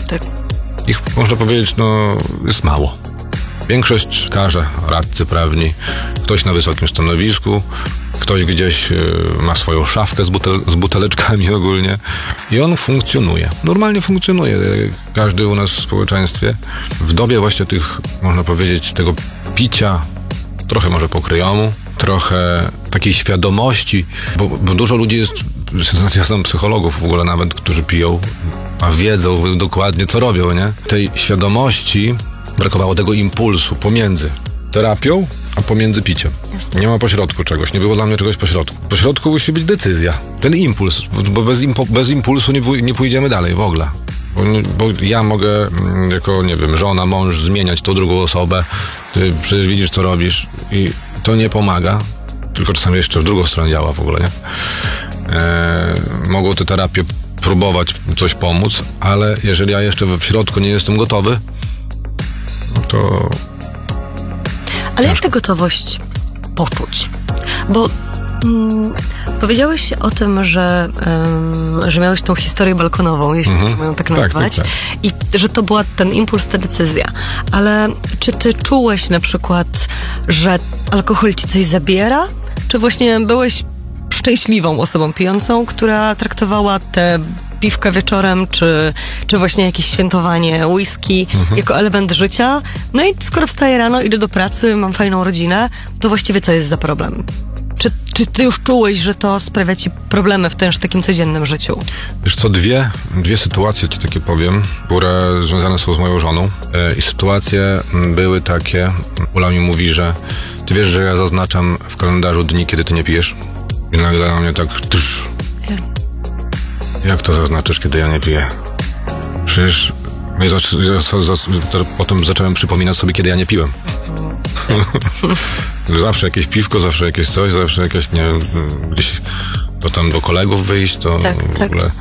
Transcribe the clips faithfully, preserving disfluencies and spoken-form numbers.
Tak. Ich, można powiedzieć, no, jest mało. Większość lekarze, radcy prawni, ktoś na wysokim stanowisku, ktoś gdzieś y, ma swoją szafkę z, butel, z buteleczkami ogólnie i on funkcjonuje. Normalnie funkcjonuje. Każdy u nas w społeczeństwie. W dobie właśnie tych, można powiedzieć, tego picia, trochę może pokryjomu, trochę takiej świadomości, bo, bo dużo ludzi jest, ja znam psychologów w ogóle nawet, którzy piją, a wiedzą dokładnie, co robią, nie? Tej świadomości brakowało, tego impulsu pomiędzy terapią, a pomiędzy piciem. Jasne. Nie ma pośrodku czegoś, nie było dla mnie czegoś pośrodku. Pośrodku musi być decyzja, ten impuls, bo bez, impu, bez impulsu nie, nie pójdziemy dalej w ogóle. Bo, bo ja mogę jako, nie wiem, żona, mąż zmieniać tą drugą osobę, ty przecież widzisz, co robisz i to nie pomaga, tylko czasami jeszcze w drugą stronę działa w ogóle, nie? Eee, mogą te terapie próbować coś pomóc, ale jeżeli ja jeszcze w środku nie jestem gotowy, no to... Ale jak tę gotowość poczuć? Bo mm, powiedziałeś o tym, że, um, że miałeś tą historię balkonową, jeśli Mhm. mogę ją tak Tak, nazwać, tak, tak. i że to była ten impuls, ta decyzja. Ale czy ty czułeś na przykład, że alkohol ci coś zabiera? Czy właśnie byłeś szczęśliwą osobą pijącą, która traktowała te piwka wieczorem, czy, czy właśnie jakieś świętowanie whisky Mhm. jako element życia? No i skoro wstaję rano, idę do pracy, mam fajną rodzinę, to właściwie co jest za problem? Czy, czy ty już czułeś, że to sprawia ci problemy w tym takim codziennym życiu? Wiesz co, dwie, dwie sytuacje ci takie powiem, które związane są z moją żoną. E, I sytuacje były takie, Ula mi mówi, że ty wiesz, że ja zaznaczam w kalendarzu dni, kiedy ty nie pijesz? I nagle na mnie tak... Tsz. Jak to zaznaczysz, kiedy ja nie piję? Przecież ja zac- ja za- za- potem zacząłem przypominać sobie, kiedy ja nie piłem. Zawsze jakieś piwko, zawsze jakieś coś, zawsze jakieś, nie wiem, gdzieś to tam do kolegów wyjść, to Tak, w tak. ogóle...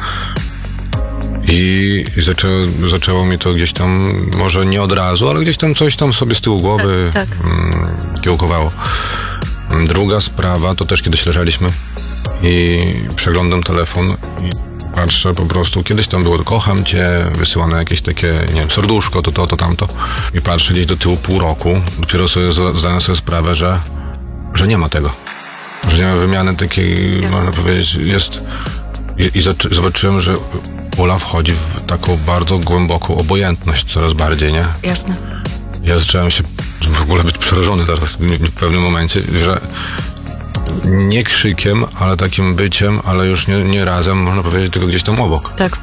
I zaczęło, zaczęło mi to gdzieś tam, może nie od razu, ale gdzieś tam coś tam sobie z tyłu głowy Tak, tak. mm, kiełkowało. Druga sprawa, to też kiedyś leżeliśmy i przeglądam telefon i patrzę po prostu, kiedyś tam było kocham cię, wysyłane jakieś takie, nie wiem, serduszko, to to, to tamto. I patrzę gdzieś do tyłu pół roku, dopiero sobie zdałem sobie sprawę, że, że nie ma tego. Że nie ma wymiany takiej, Jasne. można powiedzieć, jest... I, i zaczy, zobaczyłem, że Ula wchodzi w taką bardzo głęboką obojętność coraz bardziej, nie? Jasne. Ja zacząłem się w ogóle być przerażony teraz w, w pewnym momencie, że nie krzykiem, ale takim byciem, ale już nie, nie razem, można powiedzieć, tylko gdzieś tam obok. Tak.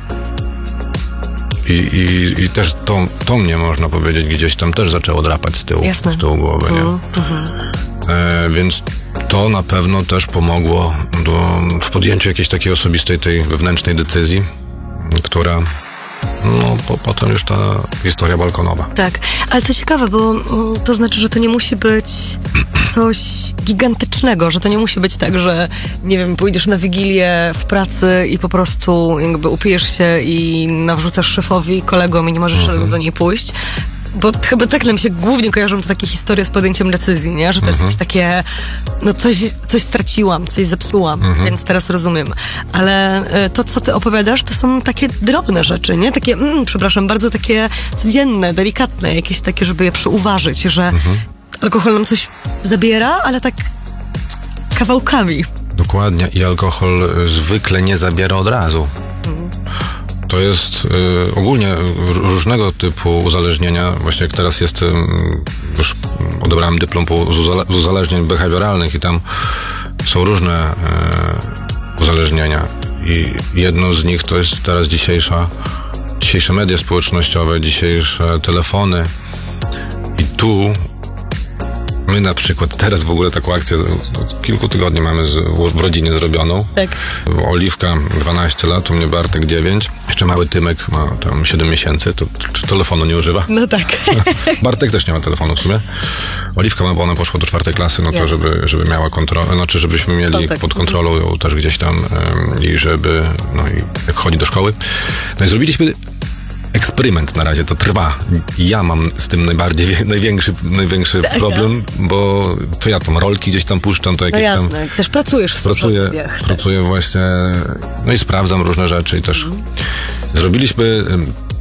I, i, i też to, to mnie, można powiedzieć, gdzieś tam też zaczęło drapać z tyłu, Jasne. z tyłu głowy, nie? Mhm, mhm. E, więc to na pewno też pomogło do, w podjęciu jakiejś takiej osobistej, tej wewnętrznej decyzji, która, no, po, potem już ta historia balkonowa. Tak, ale to ciekawe, bo mm, to znaczy, że to nie musi być coś gigantycznego, że to nie musi być tak, że nie wiem, pójdziesz na wigilię w pracy i po prostu jakby upijesz się i nawrzucasz szefowi, kolegom i nie możesz Mhm. do niej pójść. Bo chyba tak nam się głównie kojarzą to takie historie z podjęciem decyzji, nie? Że to jest Mhm. jakieś takie, no coś, coś straciłam, coś zepsułam, Mhm. więc teraz rozumiem. Ale e, to, co ty opowiadasz, to są takie drobne rzeczy, nie? Takie, mm, przepraszam, bardzo takie codzienne, delikatne, jakieś takie, żeby je przyuważyć, że Mhm. alkohol nam coś zabiera, ale tak kawałkami. Dokładnie. I alkohol y, zwykle nie zabiera od razu. To jest y, ogólnie r- różnego typu uzależnienia. Właśnie jak teraz jestem, już odebrałem dyplom po uzale- z uzależnień behawioralnych i tam są różne y, uzależnienia. I jedno z nich to jest teraz dzisiejsza, dzisiejsze media społecznościowe, dzisiejsze telefony. I tu my na przykład teraz w ogóle taką akcję od kilku tygodni mamy z, w rodzinie zrobioną. Tak. Oliwka dwanaście lat, u mnie Bartek dziewięć. Jeszcze mały Tymek ma tam siedem miesięcy, to czy telefonu nie używa? No tak. Bartek też nie ma telefonu w sumie. Oliwka ma, bo ona poszła do czwartej klasy, no to Jasne. żeby, żeby miała kontrolę, znaczy żebyśmy mieli Kontakt. pod kontrolą ją też gdzieś tam em, i żeby, no i jak chodzi do szkoły. No i zrobiliśmy eksperyment na razie, to trwa. Ja mam z tym najbardziej, największy, największy Tak, problem, bo to ja tam rolki gdzieś tam puszczam, to No jakieś tam... jasne, też pracujesz w social Pracuję, mediach. pracuję właśnie, no i sprawdzam różne rzeczy i też zrobiliśmy ym,